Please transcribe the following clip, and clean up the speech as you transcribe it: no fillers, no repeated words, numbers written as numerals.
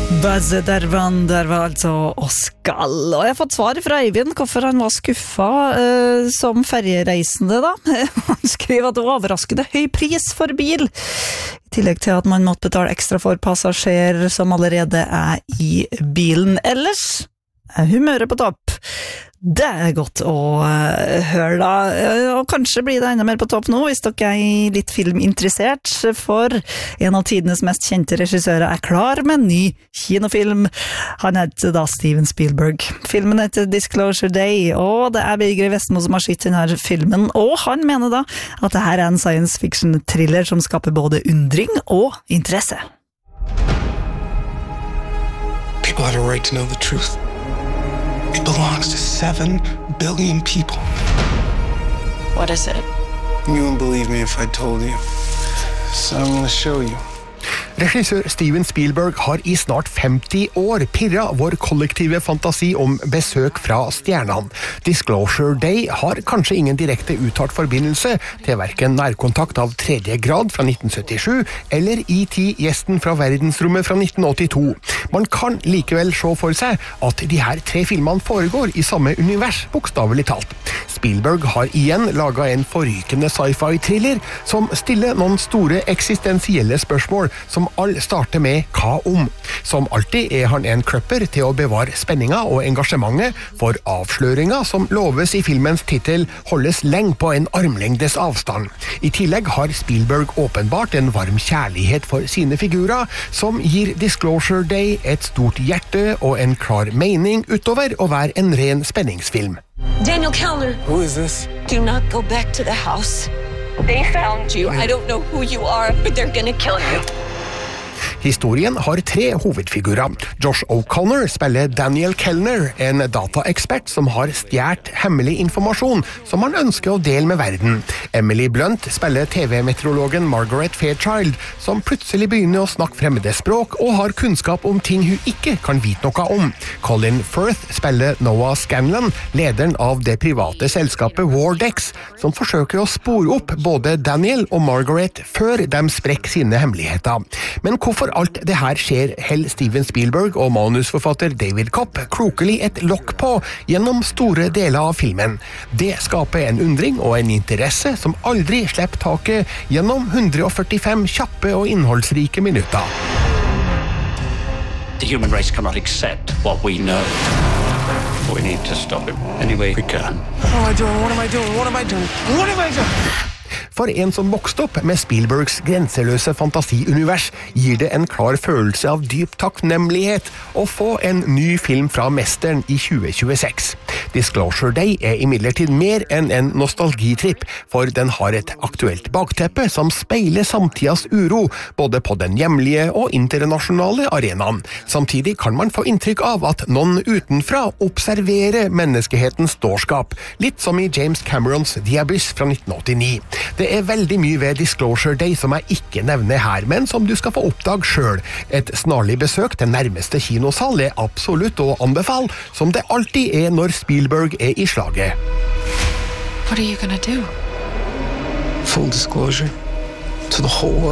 Buzz Dervan, der var altså og skall. Og jeg har fått svar fra Eivind hvorfor han var skuffet som ferjereisende da. Han skriver at det var overraskende høy pris for bil. I tillegg til at man måtte betale ekstra for passasjer som allerede er i bilen. Ellers er humøret på topp. Det er godt å høre da, og kanskje blir det enda mer på topp nå hvis dere er litt filminteressert, for en av tidenes mest kjente regissører er klar med en ny kinofilm. Han heter da Steven Spielberg. Filmen heter Disclosure Day, og det er Birger Vestmo som har skytt denne filmen, og han mener da at det her er en science fiction thriller som skaper både undring og interesse. People have a right to know the truth. It belongs to 7 billion people. What is it? You wouldn't believe me if I told you. So I'm going to show you. Regissør Steven Spielberg har i snart 50 år pirret vår kollektive fantasi om besøk fra stjernene. Disclosure Day har kanskje ingen direkte uttalt forbindelse til hverken nærkontakt av tredje grad fra 1977 eller E.T. gjesten fra verdensrommet fra 1982. Man kan likevel se for seg at de her 3 filmene foregår i samme univers, bokstavelig talt. Spielberg har igjen laget en forrykende sci-fi-thriller som stiller noen store eksistensielle spørsmål som alle starter med hva om. Som alltid er han en kløpper til å bevare spenninga og engasjementet, for avsløringa som loves i filmens titel holdes lenge på en armlengdes avstand. I tillegg har Spielberg åpenbart en varm kjærlighet for sine figurer, som gir Disclosure Day et stort hjerte og en klar mening utover å være en ren spenningsfilm. Daniel Kellner. Who is this? Do not go back to the house. They found you. I don't know who you are, but they're gonna kill you. Historien har 3 hovedfigurer. Josh O'Connor spiller Daniel Kellner, en dataekspert som har stjert hemmelig informasjon som han ønsker å dele med verden. Emily Blunt spiller TV-meteorologen Margaret Fairchild, som plutselig begynner å snakke fremmede språk og har kunnskap om ting hun ikke kan vite noe om. Colin Firth spiller Noah Scanlon, lederen av det private selskapet Wardex, som forsøker å spore opp både Daniel og Margaret før de sprekker sine hemmeligheter. Men hvorfor alt det her skjer, holder Steven Spielberg og manusforfatter David Kopp klokelig et lokk på gjennom store deler av filmen. Det skaper en undring og en interesse som aldri slipper taket gjennom 145 kjappe og innholdsrike minutter. The human race cannot accept what we know. We need to stop it any way we can. What am I doing? For en som vokste opp med Spielbergs grenseløse fantasiunivers, gir det en klar følelse av dyp takknemlighet å få en ny film fra mesteren i 2026. Disclosure Day er imidlertid mer enn en nostalgitripp, for den har et aktuelt bakteppe som speiler samtidas uro, både på den hjemlige og internasjonale arenaen. Samtidig kan man få inntrykk av at noen utenfra observerer menneskehetens dårskap, litt som i James Camerons The Abyss fra 1989. Det er veldig mye ved Disclosure Day som jeg ikke nevner her, men som du skal få oppdage selv. Et snarlig besøk til nærmeste kinosal er absolutt å anbefale, som det alltid er når Spielberg er i slaget. What are you gonna do? Full disclosure to the whole world.